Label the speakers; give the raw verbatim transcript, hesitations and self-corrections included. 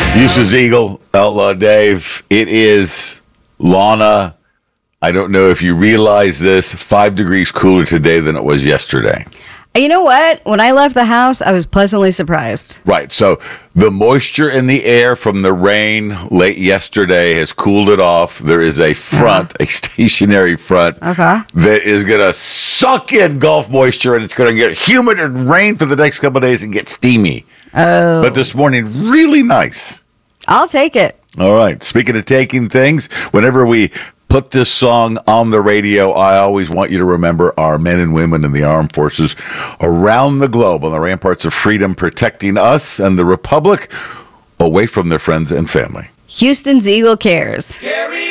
Speaker 1: Houston's Eagle, Outlaw Dave. It is Lana. I don't know if you realize this, five degrees cooler today than it was yesterday.
Speaker 2: You know what? When I left the house, I was pleasantly surprised.
Speaker 1: Right. So the moisture in the air from the rain late yesterday has cooled it off. There is a front, uh-huh. a stationary front,
Speaker 2: okay.
Speaker 1: that is going to suck in Gulf moisture, and it's going to get humid and rain for the next couple of days and get steamy.
Speaker 2: Oh.
Speaker 1: But this morning, really nice.
Speaker 2: I'll take it.
Speaker 1: All right. Speaking of taking things, whenever we put this song on the radio, I always want you to remember our men and women in the armed forces around the globe on the ramparts of freedom, protecting us and the Republic away from their friends and family.
Speaker 2: Houston's Eagle cares.